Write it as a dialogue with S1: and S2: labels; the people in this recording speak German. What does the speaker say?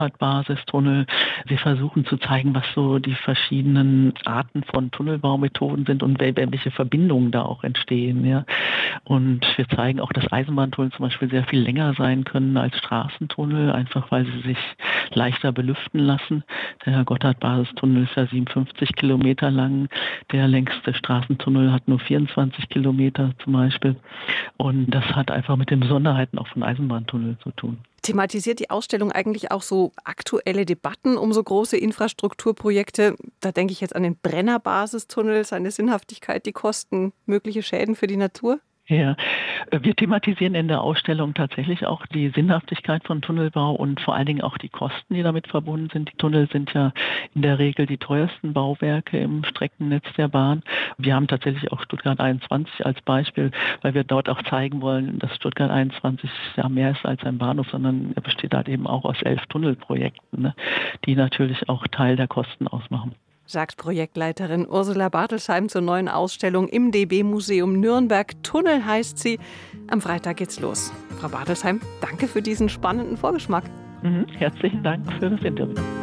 S1: Gotthardbasistunnel. Wir versuchen zu zeigen, was so die verschiedenen Arten von Tunnelbaumethoden sind und welche Verbindungen da auch entstehen. Ja. Und wir zeigen auch, dass Eisenbahntunnel zum Beispiel sehr viel länger sein können als Straßentunnel, einfach weil sie sich leichter belüften lassen. Der Gotthardbasistunnel ist ja 57 Kilometer lang. Der längste Straßentunnel hat nur 24 Kilometer zum Beispiel. Und das hat einfach mit den Besonderheiten auch von Eisenbahntunneln zu tun.
S2: Thematisiert die Ausstellung eigentlich auch so aktuelle Debatten um so große Infrastrukturprojekte? Da denke ich jetzt an den Brenner-Basistunnel, seine Sinnhaftigkeit, die Kosten, mögliche Schäden für die Natur.
S1: Ja, wir thematisieren in der Ausstellung tatsächlich auch die Sinnhaftigkeit von Tunnelbau und vor allen Dingen auch die Kosten, die damit verbunden sind. Die Tunnel sind ja in der Regel die teuersten Bauwerke im Streckennetz der Bahn. Wir haben tatsächlich auch Stuttgart 21 als Beispiel, weil wir dort auch zeigen wollen, dass Stuttgart 21 ja mehr ist als ein Bahnhof, sondern er besteht halt eben auch aus 11 Tunnelprojekten, ne, die natürlich auch Teil der Kosten ausmachen.
S2: Sagt Projektleiterin Ursula Bartelsheim zur neuen Ausstellung im DB-Museum Nürnberg. Tunnel heißt sie. Am Freitag geht's los. Frau Bartelsheim, danke für diesen spannenden Vorgeschmack.
S1: Herzlichen Dank für das Interview.